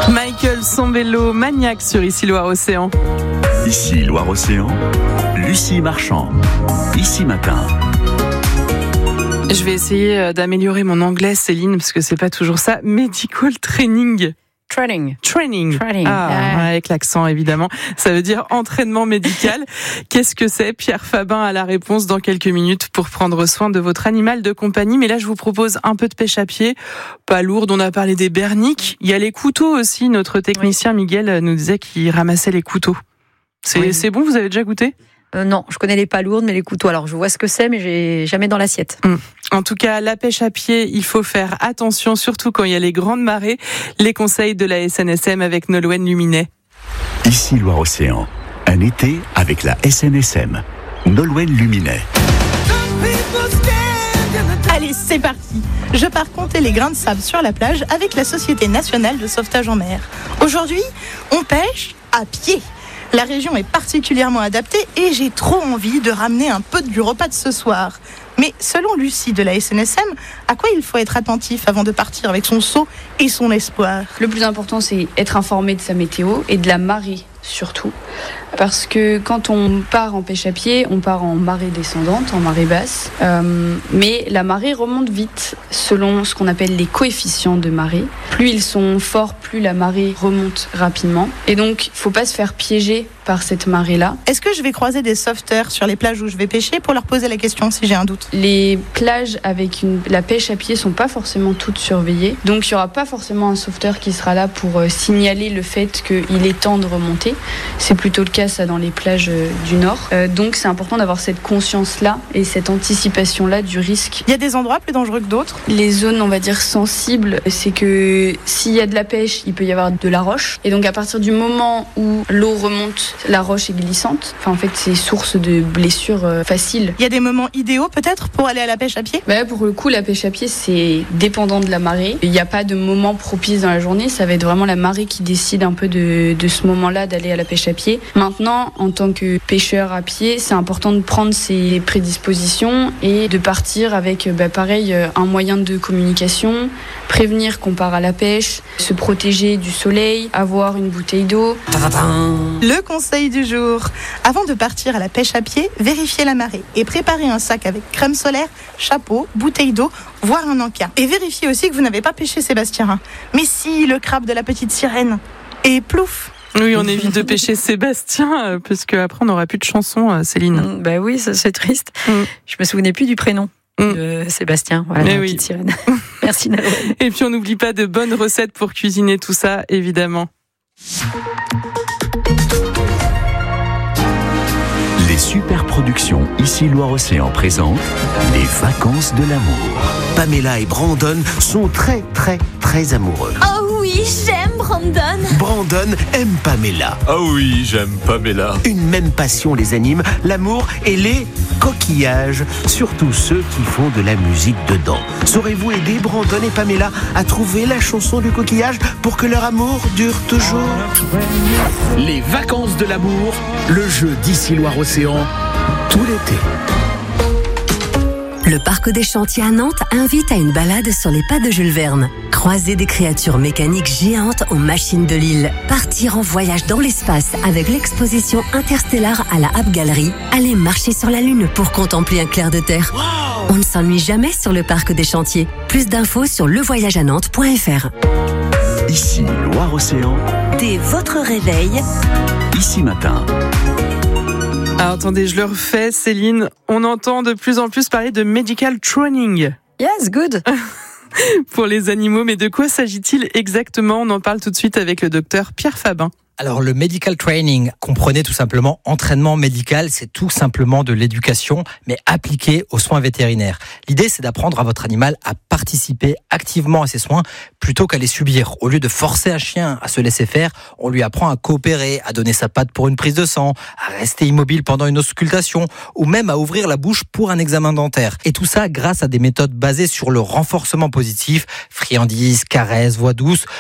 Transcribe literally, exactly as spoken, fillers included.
Michael Sambello, Maniaque sur Ici Loire-Océan. Ici Loire-Océan, Lucie Marchand. Ici Matin. Je vais essayer d'améliorer mon anglais, Céline, parce que c'est pas toujours ça. Medical training. Training. Training. Training. Ah, Ah. avec l'accent évidemment. Ça veut dire entraînement médical. Qu'est-ce que c'est ? Pierre Fabin a la réponse dans quelques minutes pour prendre soin de votre animal de compagnie. Mais là, je vous propose un peu de pêche à pied. Pas lourde, on a parlé des berniques. Il y a les couteaux aussi. Notre technicien Miguel nous disait qu'il ramassait les couteaux. C'est, Oui. c'est bon, vous avez déjà goûté ? Euh, non, je connais les palourdes, mais les couteaux. Alors, je vois ce que c'est, mais j'ai jamais dans l'assiette. Mmh. En tout cas, la pêche à pied, il faut faire attention, surtout quand il y a les grandes marées. Les conseils de la S N S M avec Nolwenn Luminet. Ici Loire-Océan, un été avec la S N S M. Nolwenn Luminet. Allez, c'est parti. Je pars compter les grains de sable sur la plage avec la Société nationale de sauvetage en mer. Aujourd'hui, on pêche à pied. La région est particulièrement adaptée et j'ai trop envie de ramener un peu du repas de ce soir. Mais selon Lucie de la S N S M, à quoi il faut être attentif avant de partir avec son seau et son espoir ? Le plus important, c'est être informé de sa météo et de la marée surtout. Parce que quand on part en pêche à pied, on part en marée descendante, en marée basse. Euh, mais la marée remonte vite selon ce qu'on appelle les coefficients de marée. Plus ils sont forts, plus la marée remonte rapidement. Et donc, il ne faut pas se faire piéger par cette marée-là. Est-ce que je vais croiser des sauveteurs sur les plages où je vais pêcher pour leur poser la question si j'ai un doute ? Les plages avec une, la pêche à pied sont pas forcément toutes surveillées. Donc, il n'y aura pas forcément un sauveteur qui sera là pour euh, signaler le fait qu'il est temps de remonter. C'est plutôt le cas ça dans les plages euh, du Nord. Euh, donc, c'est important d'avoir cette conscience-là et cette anticipation-là du risque. Il y a des endroits plus dangereux que d'autres ? Les zones, on va dire, sensibles, c'est que s'il y a de la pêche, il peut y avoir de la roche. Et donc, à partir du moment où l'eau remonte, la roche est glissante. Enfin, en fait, c'est source de blessures euh, faciles. Il y a des moments idéaux peut-être pour aller à la pêche à pied ? Bah, pour le coup, la pêche à pied, c'est dépendant de la marée. Il n'y a pas de moment propice dans la journée. Ça va être vraiment la marée qui décide un peu de, de ce moment-là d'aller à la pêche à pied. Maintenant, en tant que pêcheur à pied, c'est important de prendre ses prédispositions et de partir avec, bah, pareil, un moyen de communication, prévenir qu'on part à la pêche, se protéger du soleil, avoir une bouteille d'eau. Le conseil du jour. Avant de partir à la pêche à pied, vérifiez la marée et préparez un sac avec crème solaire, chapeau, bouteille d'eau, voire un encas. Et vérifiez aussi que vous n'avez pas pêché Sébastien. Mais si, le crabe de la petite sirène. Et plouf. Oui, on évite de pêcher Sébastien, euh, parce qu'après on n'aura plus de chansons, euh, Céline. Mmh, bah oui, ça, c'est triste. Mmh. Je me souvenais plus du prénom Mmh. de Sébastien. Voilà, Mais la oui. petite sirène. Merci Nolwenn. Et puis on n'oublie pas de bonnes recettes pour cuisiner tout ça, évidemment. Les super productions Ici Loire-Océan présentent Les vacances de l'amour. Pamela et Brandon sont très très très amoureux. Oh oui, j'aime Brandon. Brandon aime Pamela. Ah oui, j'aime Pamela. Une même passion les anime, l'amour et les coquillages, surtout ceux qui font de la musique dedans. Saurez-vous aider Brandon et Pamela à trouver la chanson du coquillage pour que leur amour dure toujours ? Les vacances de l'amour, le jeu d'Ici Loire-Océan, tout l'été. Le Parc des Chantiers à Nantes invite à une balade sur les pas de Jules Verne. Croiser des créatures mécaniques géantes aux machines de l'île. Partir en voyage dans l'espace avec l'exposition interstellaire à la App Gallery. Aller marcher sur la Lune pour contempler un clair de terre. Wow. On ne s'ennuie jamais sur le Parc des Chantiers. Plus d'infos sur le voyage à nantes point f r. Ici Loire-Océan, Dès votre réveil, Ici Matin. Ah, attendez, je le refais, Céline. On entend de plus en plus parler de medical training. Yes, good. Pour les animaux, mais de quoi s'agit-il exactement ? On en parle tout de suite avec le docteur Pierre Fabin. Alors le medical training, comprenez tout simplement entraînement médical, c'est tout simplement de l'éducation, mais appliquée aux soins vétérinaires. L'idée, c'est d'apprendre à votre animal à participer activement à ces soins plutôt qu'à les subir. Au lieu de forcer un chien à se laisser faire, on lui apprend à coopérer, à donner sa patte pour une prise de sang, à rester immobile pendant une auscultation, ou même à ouvrir la bouche pour un examen dentaire. Et tout ça grâce à des méthodes basées sur le renforcement positif, friandises, caresses, voix douce,